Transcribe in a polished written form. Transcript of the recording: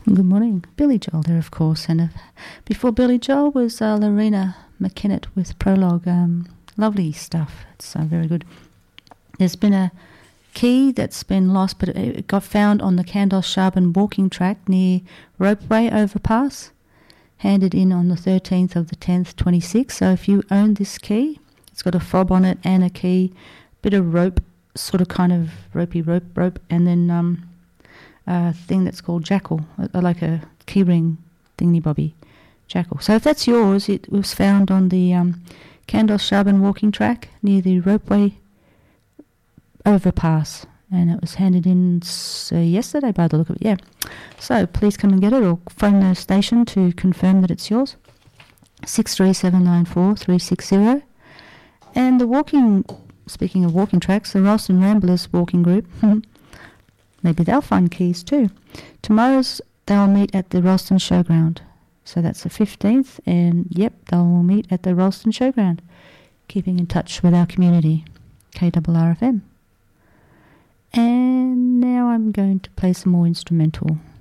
Good morning. Billy Joel there, of course. And before Billy Joel was Lorena McKennett with Prologue. Lovely stuff. It's very good. There's been a key that's been lost, but it got found on the Candleshaban walking track near Ropeway Overpass, handed in on the 13th of the 10th, 26. So if you own this key, it's got a fob on it and a key, bit of rope, sort of kind of ropey rope, and then a thing that's called jackal, like a keyring thingy-bobby, jackal. So if that's yours, it was found on the Candleshaban walking track near the Ropeway Overpass, and it was handed in yesterday by the look of it, yeah. So please come and get it, or phone the station to confirm that it's yours, 63794 360. And speaking of walking tracks, the Ralston Ramblers walking group, maybe they'll find keys too. Tomorrow's they'll meet at the Ralston Showground. So that's the 15th, and yep, they'll meet at the Ralston Showground. Keeping in touch with our community, KRRFM. And now I'm going to play some more instrumental.